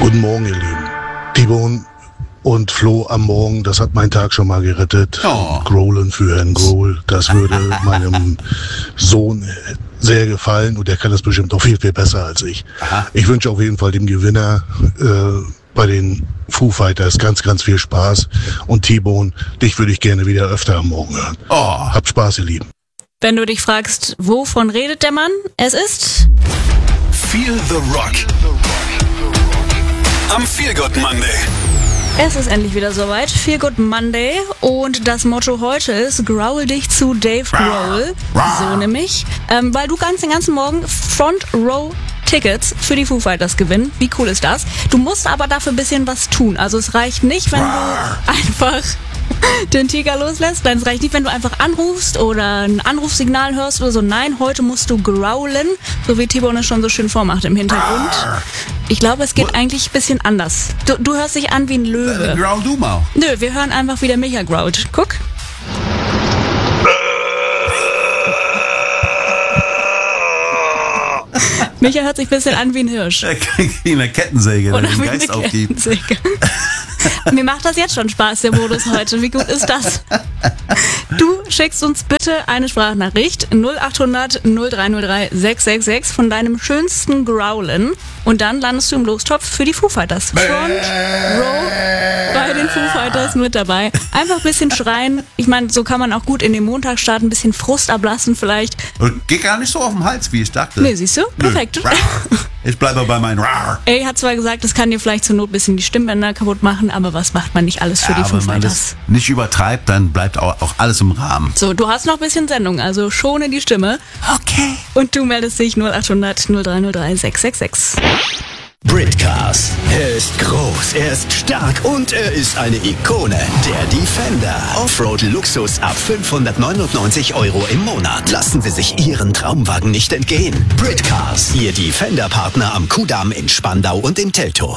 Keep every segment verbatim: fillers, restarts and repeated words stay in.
Guten Morgen, ihr Lieben. T-Bone und Flo am Morgen, das hat meinen Tag schon mal gerettet. Oh. Growlen für Herrn Grohl, das würde meinem Sohn sehr gefallen und der kann das bestimmt auch viel, viel besser als ich. Aha. Ich wünsche auf jeden Fall dem Gewinner äh, bei den Foo Fighters ganz, ganz viel Spaß. Und T-Bone, dich würde ich gerne wieder öfter am Morgen hören. Oh. Habt Spaß, ihr Lieben. Wenn du dich fragst, wovon redet der Mann? Es ist... Feel the Rock. Am Feel Good Monday. Es ist endlich wieder soweit. Feel Good Monday. Und das Motto heute ist, growl dich zu Dave Grohl. So nämlich. Ähm, weil du ganz den ganzen Morgen Front Row Tickets für die Foo Fighters gewinnen. Wie cool ist das? Du musst aber dafür ein bisschen was tun. Also es reicht nicht, wenn du einfach den Tiger loslässt. Nein, es reicht nicht, wenn du einfach anrufst oder ein Anrufsignal hörst oder so. Nein, heute musst du growlen, so wie T-Bone es schon so schön vormacht im Hintergrund. Ich glaube, es geht What? eigentlich ein bisschen anders. Du, du hörst dich an wie ein Löwe. Uh, growl du mal. Nö, wir hören einfach, wie der Micha growlt. Guck. Micha hört sich ein bisschen an wie ein Hirsch. Wie eine Kettensäge, wenn Oder den wie Geist eine aufgibt. Kettensäge. Mir macht das jetzt schon Spaß, der Modus heute. Wie gut ist das? Du schickst uns bitte eine Sprachnachricht null acht hundert null drei null drei sechs sechs sechs von deinem schönsten Growlen und dann landest du im Lostopf für die Foo Fighters. Front Row bei den Foo Fighters mit dabei. Einfach ein bisschen schreien. Ich meine, so kann man auch gut in den Montag starten, ein bisschen Frust ablassen vielleicht. Und geht gar nicht so auf den Hals, wie ich dachte. Nee, siehst du? Perfekt. Ich bleibe bei meinem Rar. Ey hat zwar gesagt, das kann dir vielleicht zur Not ein bisschen die Stimmbänder kaputt machen, aber was macht man nicht alles für Ja, die Foo aber wenn man Fighters? das nicht übertreibt, dann bleibt auch, auch alles im Rahmen. So, du hast noch ein bisschen Sendung, also schone die Stimme. Okay. Und du meldest dich null acht hundert null drei null drei sechs sechs sechs. Britcars. Er ist groß, er ist stark und er ist eine Ikone. Der Defender. Offroad-Luxus ab fünfhundertneunundneunzig Euro im Monat. Lassen Sie sich Ihren Traumwagen nicht entgehen. Britcars. Ihr Defender-Partner am Kudamm in Spandau und in Teltow.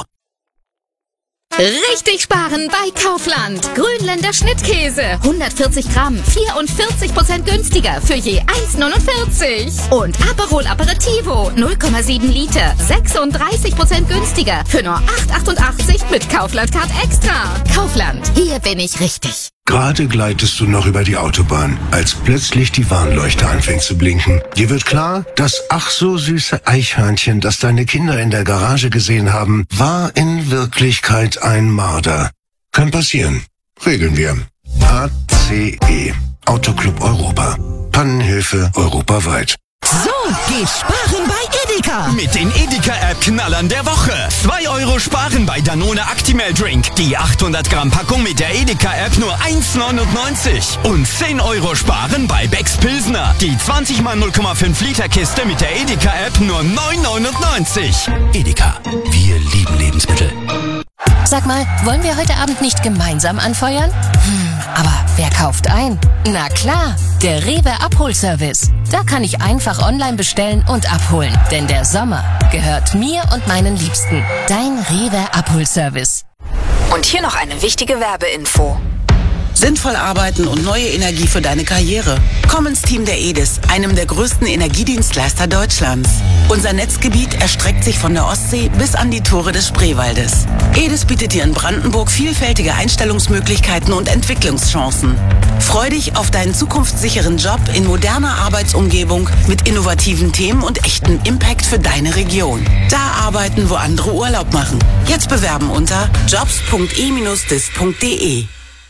Richtig sparen bei Kaufland. Grünländer Schnittkäse. hundertvierzig Gramm, vierundvierzig Prozent günstiger für je eins neunundvierzig. Und Aperol Aperitivo, null Komma sieben Liter, sechsunddreißig Prozent günstiger für nur acht achtundachtzig mit Kaufland Card Extra. Kaufland, hier bin ich richtig. Gerade gleitest du noch über die Autobahn, als plötzlich die Warnleuchte anfängt zu blinken. Dir wird klar, das ach so süße Eichhörnchen, das deine Kinder in der Garage gesehen haben, war in Wirklichkeit ein Marder. Kann passieren. Regeln wir. A C E. Autoclub Europa. Pannenhilfe europaweit. So geht sparen bei Edeka. Mit den Edeka-App-Knallern der Woche. zwei Euro sparen bei Danone Actimel Drink. Die achthundert Gramm Packung mit der Edeka-App nur eins neunundneunzig. Und zehn Euro sparen bei Becks Pilsner. Die zwanzig mal null Komma fünf Liter Kiste mit der Edeka-App nur neun neunundneunzig. Edeka, wir lieben Lebensmittel. Sag mal, wollen wir heute Abend nicht gemeinsam anfeuern? Hm, aber wer kauft ein? Na klar, der Rewe Abholservice. Da kann ich einfach online bestellen und abholen. Denn der Sommer gehört mir und meinen Liebsten. Dein Rewe Abholservice. Und hier noch eine wichtige Werbeinfo. Sinnvoll arbeiten und neue Energie für deine Karriere. Komm ins Team der E D I S, einem der größten Energiedienstleister Deutschlands. Unser Netzgebiet erstreckt sich von der Ostsee bis an die Tore des Spreewaldes. E D I S bietet dir in Brandenburg vielfältige Einstellungsmöglichkeiten und Entwicklungschancen. Freu dich auf deinen zukunftssicheren Job in moderner Arbeitsumgebung mit innovativen Themen und echtem Impact für deine Region. Da arbeiten, wo andere Urlaub machen. Jetzt bewerben unter jobs punkt e Bindestrich dis punkt de.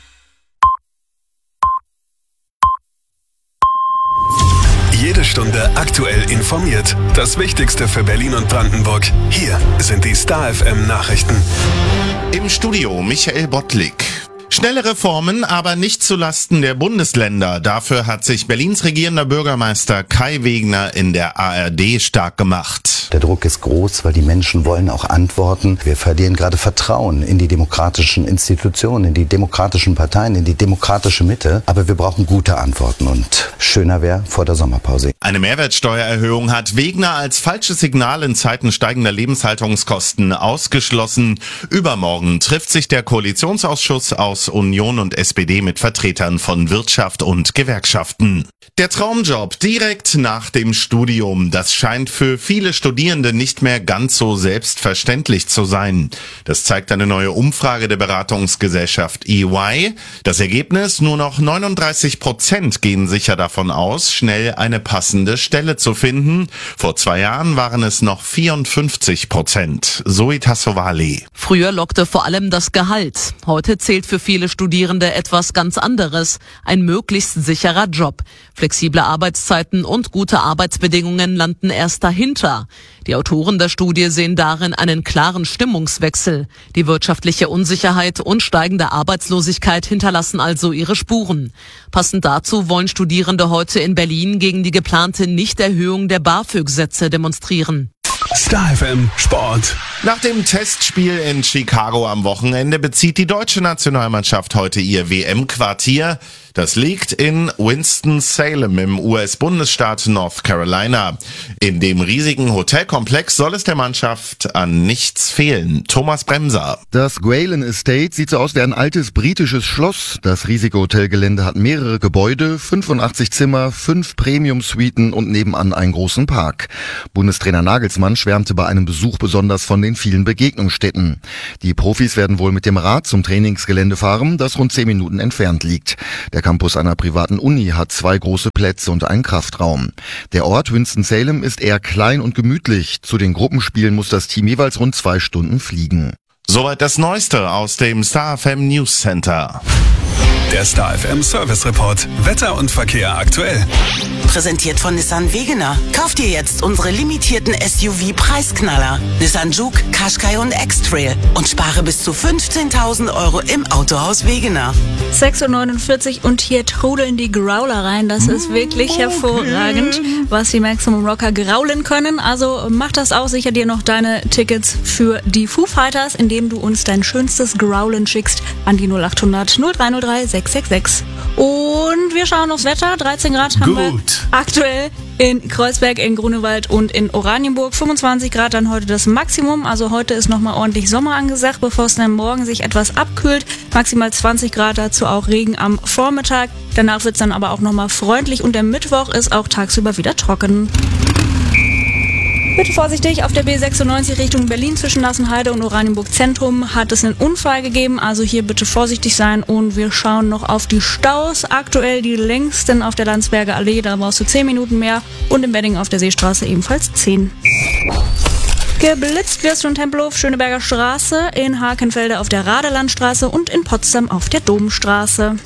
Jede Stunde aktuell informiert. Das Wichtigste für Berlin und Brandenburg. Hier sind die Star F M Nachrichten. Im Studio Michael Bottlik. Schnelle Reformen, aber nicht zulasten der Bundesländer. Dafür hat sich Berlins regierender Bürgermeister Kai Wegner in der A R D stark gemacht. Der Druck ist groß, weil die Menschen wollen auch Antworten. Wir verlieren gerade Vertrauen in die demokratischen Institutionen, in die demokratischen Parteien, in die demokratische Mitte. Aber wir brauchen gute Antworten und schöner wäre vor der Sommerpause. Eine Mehrwertsteuererhöhung hat Wegner als falsches Signal in Zeiten steigender Lebenshaltungskosten ausgeschlossen. Übermorgen trifft sich der Koalitionsausschuss aus aus Union und S P D mit Vertretern von Wirtschaft und Gewerkschaften. Der Traumjob direkt nach dem Studium, das scheint für viele Studierende nicht mehr ganz so selbstverständlich zu sein. Das zeigt eine neue Umfrage der Beratungsgesellschaft E Y. Das Ergebnis: nur noch neununddreißig Prozent gehen sicher davon aus, schnell eine passende Stelle zu finden. Vor zwei Jahren waren es noch vierundfünfzig Prozent. Zoe Tassovali. Früher lockte vor allem das Gehalt. Heute zählt für viele Studierende etwas ganz anderes: ein möglichst sicherer Job. Flexible Arbeitszeiten und gute Arbeitsbedingungen landen erst dahinter. Die Autoren der Studie sehen darin einen klaren Stimmungswechsel. Die wirtschaftliche Unsicherheit und steigende Arbeitslosigkeit hinterlassen also ihre Spuren. Passend dazu wollen Studierende heute in Berlin gegen die geplante Nichterhöhung der BAföG-Sätze demonstrieren. Star F M Sport. Nach dem Testspiel in Chicago am Wochenende bezieht die deutsche Nationalmannschaft heute ihr W M-Quartier. Das liegt in Winston-Salem im U S-Bundesstaat North Carolina. In dem riesigen Hotelkomplex soll es der Mannschaft an nichts fehlen. Thomas Bremser. Das Grayling Estate sieht so aus wie ein altes britisches Schloss. Das riesige Hotelgelände hat mehrere Gebäude, fünfundachtzig Zimmer, fünf Premium-Suiten und nebenan einen großen Park. Bundestrainer Nagelsmann schwärmte bei einem Besuch besonders von den vielen Begegnungsstätten. Die Profis werden wohl mit dem Rad zum Trainingsgelände fahren, das rund zehn Minuten entfernt liegt. Der Campus einer privaten Uni hat zwei große Plätze und einen Kraftraum. Der Ort Winston-Salem ist eher klein und gemütlich. Zu den Gruppenspielen muss das Team jeweils rund zwei Stunden fliegen. Soweit das Neueste aus dem Star F M News Center. Der Star F M Service Report. Wetter und Verkehr aktuell. Präsentiert von Nissan Wegener. Kauft ihr jetzt unsere limitierten S U V-Preisknaller. Nissan Juke, Qashqai und X-Trail. Und spare bis zu fünfzehntausend Euro im Autohaus Wegener. sechs Uhr neunundvierzig und hier trudeln die Growler rein. Das ist wirklich hervorragend, was die Maximum Rocker graulen können. Also mach das auch, sicher dir noch deine Tickets für die Foo Fighters, indem du uns dein schönstes Growlen schickst an die null achthundert null drei null drei sechs sechs sechs. Und wir schauen aufs Wetter. dreizehn Grad haben Gut. wir aktuell in Kreuzberg, in Grunewald und in Oranienburg. fünfundzwanzig Grad dann heute das Maximum. Also heute ist nochmal ordentlich Sommer angesagt, bevor es dann morgen sich etwas abkühlt. Maximal zwanzig Grad, dazu auch Regen am Vormittag. Danach wird es dann aber auch nochmal freundlich und der Mittwoch ist auch tagsüber wieder trocken. Bitte vorsichtig, auf der B sechsundneunzig Richtung Berlin zwischen Nassenheide und Oranienburg Zentrum hat es einen Unfall gegeben, also hier bitte vorsichtig sein und wir schauen noch auf die Staus. Aktuell die längsten auf der Landsberger Allee, da brauchst du zehn Minuten mehr und im Wedding auf der Seestraße ebenfalls zehn. Geblitzt wirst du in Tempelhof, Schöneberger Straße, in Hakenfelde auf der Radelandstraße und in Potsdam auf der Domstraße.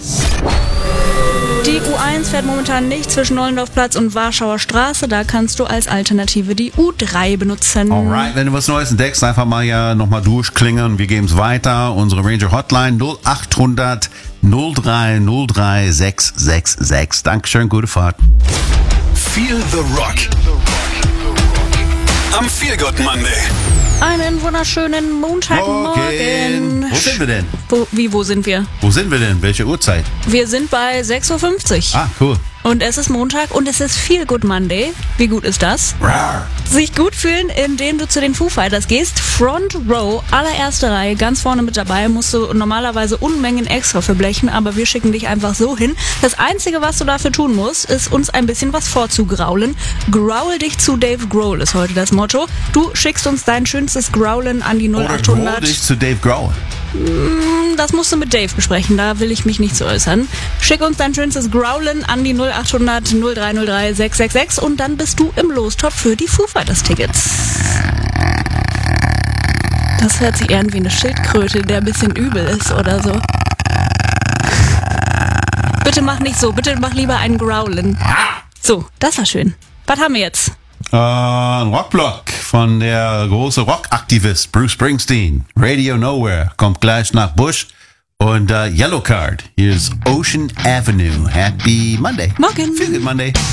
Die U eins fährt momentan nicht zwischen Neulendorfplatz und Warschauer Straße. Da kannst du als Alternative die U drei benutzen. Alright, wenn du was Neues entdeckst, einfach mal ja nochmal durchklingen. Wir geben es weiter. Unsere Ranger Hotline null achthundert null drei null drei sechs sechs sechs. Dankeschön, gute Fahrt. Feel the Rock. Am Feel Good Monday. Einen wunderschönen Montagmorgen. Morgen. Wo sind wir denn? Wo, wie, wo sind wir? Wo sind wir denn? Welche Uhrzeit? Wir sind bei sechs Uhr fünfzig. Ah, cool. Und es ist Montag und es ist Feel Good Monday. Wie gut ist das? Rar. Sich gut fühlen, indem du zu den Foo Fighters gehst. Front Row, allererste Reihe, ganz vorne mit dabei. Musst du normalerweise Unmengen extra für blechen, aber wir schicken dich einfach so hin. Das Einzige, was du dafür tun musst, ist uns ein bisschen was vorzugraulen. Growl dich zu Dave Grohl ist heute das Motto. Du schickst uns dein schönstes Growlen an die null achthundert. Oder dich zu Dave Grohl. Das musst du mit Dave besprechen, da will ich mich nicht zu äußern. Schick uns dein schönstes Growlen an die null achthundert null drei null drei sechs sechs sechs und dann bist du im Lostopf für die Foo Fighters Tickets. Das hört sich eher an wie eine Schildkröte, der ein bisschen übel ist oder so. Bitte mach nicht so, bitte mach lieber einen Growlen. So, das war schön. Was haben wir jetzt? Äh, ein Rockblock von der große Rockaktivist Bruce Springsteen. Radio Nowhere kommt gleich nach Bush. Und uh, Yellow Card. Hier ist Ocean Avenue. Happy Monday. Morgen. Feel Good Monday.